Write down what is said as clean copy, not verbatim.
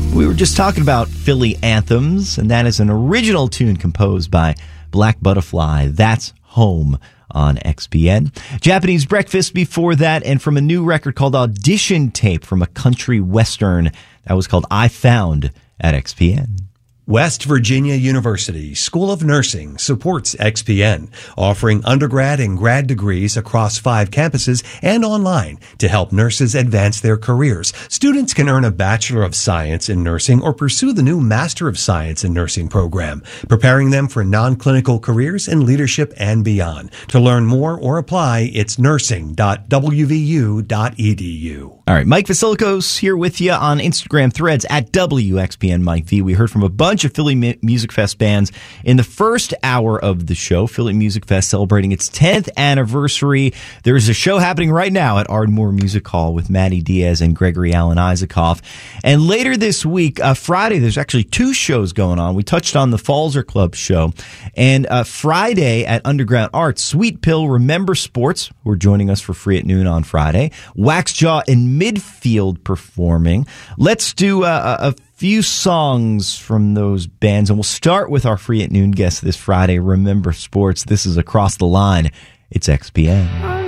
We were just talking about Philly anthems, and that is an original tune composed by Black Butterfly. That's Home on XPN. Japanese Breakfast before that, and from a new record called Audition Tape from a country western that was called I Found at XPN. West Virginia University School of Nursing supports XPN, offering undergrad and grad degrees across 5 campuses and online to help nurses advance their careers. Students can earn a Bachelor of Science in Nursing or pursue the new Master of Science in Nursing program, preparing them for non-clinical careers in leadership and beyond. To learn more or apply, it's nursing.wvu.edu. All right, Mike Vasilikos here with you on Instagram Threads at WXPN Mike V. We heard from a bunch of Philly Music Fest bands in the first hour of the show. Philly Music Fest celebrating its 10th anniversary. There's a show happening right now at Ardmore Music Hall with Matty Diaz and Gregory Alan Isaacoff. And later this week, Friday, there's actually 2 shows going on. We touched on the Falzer Club show. And Friday at Underground Arts, Sweet Pill, Remember Sports, who are joining us for Free at Noon on Friday. Waxjaw and Midfield performing. Let's do a few songs from those bands, and we'll start with our Free at Noon guest this Friday, Remember Sports. This is Across the Line. It's XPN.